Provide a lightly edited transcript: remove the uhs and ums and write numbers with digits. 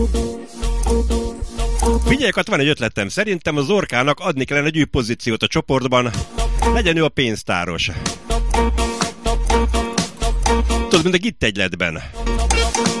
Figyelj, van egy ötletem. Szerintem a Zorkának adni kellene egy új pozíciót a csoportban. Legyen ő a pénztáros. Tudod, mint a Git egyletben.